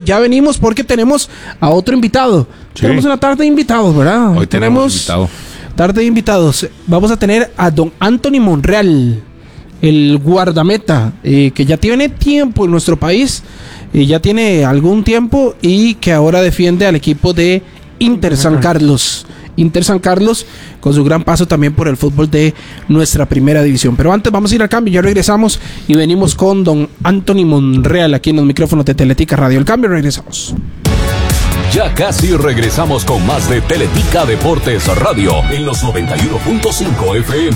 ya venimos porque tenemos a otro invitado. Sí. Tenemos una tarde de invitados, ¿verdad? Hoy tenemos invitado. Tarde de invitados. Vamos a tener a don Anthony Monreal, el guardameta, que ya tiene tiempo en nuestro país, ya tiene algún tiempo y que ahora defiende al equipo de Inter San Carlos. Inter San Carlos, con su gran paso también por el fútbol de nuestra primera división. Pero antes vamos a ir al cambio, ya regresamos y venimos con don Anthony Monreal aquí en los micrófonos de Teletica Radio. El cambio, regresamos. Ya casi regresamos con más de Teletica Deportes Radio en los 91.5 FM.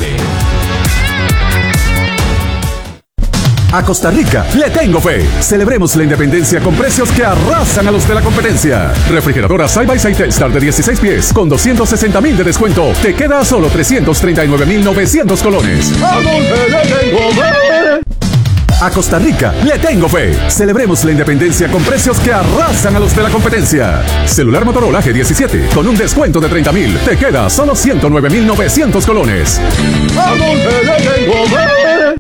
A Costa Rica le tengo fe. Celebremos la independencia con precios que arrasan a los de la competencia. Refrigeradora Side-by-Side Telstar de 16 pies con 260,000 de descuento. Te queda a solo 339,900 colones. ¿A dónde le tengo fe? A Costa Rica le tengo fe. Celebremos la independencia con precios que arrasan a los de la competencia. Celular Motorola G17 con un descuento de 30,000. Te queda a solo 109,900 colones. ¿A dónde le tengo fe?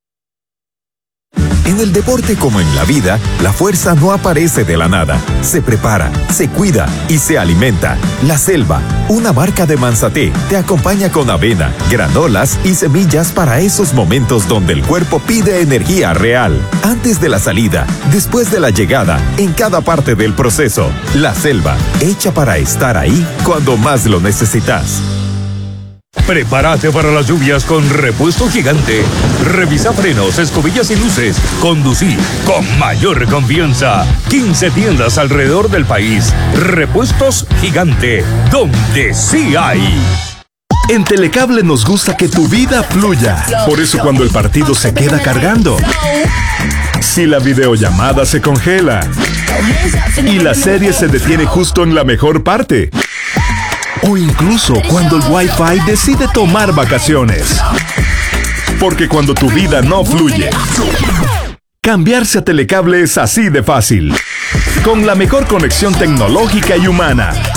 En el deporte como en la vida, la fuerza no aparece de la nada. Se prepara, se cuida y se alimenta. La Selva, una marca de Manzaté, te acompaña con avena, granolas y semillas para esos momentos donde el cuerpo pide energía real. Antes de la salida, después de la llegada, en cada parte del proceso. La Selva, hecha para estar ahí cuando más lo necesitas. Prepárate para las lluvias con Repuesto Gigante. Revisa frenos, escobillas y luces. Conducí con mayor confianza. 15 tiendas alrededor del país. Repuestos Gigante, donde sí hay. En Telecable nos gusta que tu vida fluya. Por eso cuando el partido se queda cargando, si la videollamada se congela y la serie se detiene justo en la mejor parte, o incluso cuando el Wi-Fi decide tomar vacaciones. Porque cuando tu vida no fluye, cambiarse a Telecable es así de fácil. Con la mejor conexión tecnológica y humana.